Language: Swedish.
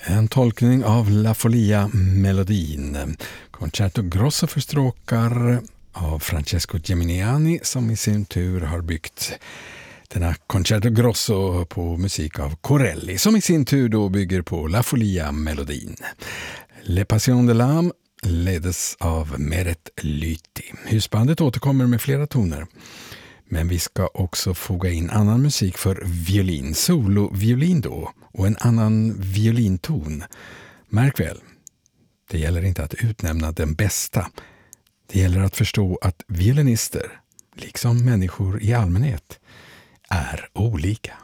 En tolkning av La Folia-melodin. Concerto Grosso för stråkar av Francesco Geminiani, som i sin tur har byggt denna Concerto Grosso på musik av Corelli, som i sin tur då bygger på La Folia-melodin. Le Passion de l'âme ledes av Meret Lyti. Husbandet återkommer med flera toner. Men vi ska också foga in annan musik för violin, solo-violin då, och en annan violinton. Märk väl, det gäller inte att utnämna den bästa. Det gäller att förstå att violinister, liksom människor i allmänhet, är olika.